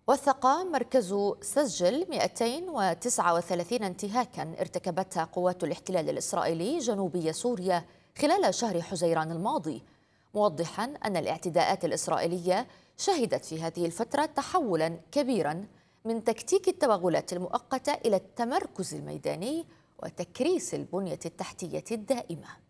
وثق مركز سجل 239 انتهاكا ارتكبتها قوات الاحتلال الإسرائيلي جنوبي سوريا خلال شهر حزيران الماضي، موضحا أن الاعتداءات الإسرائيلية شهدت في هذه الفترة تحولا كبيرا من تكتيك التوغلات المؤقتة إلى التمركز الميداني وتكريس البنية التحتية الدائمة.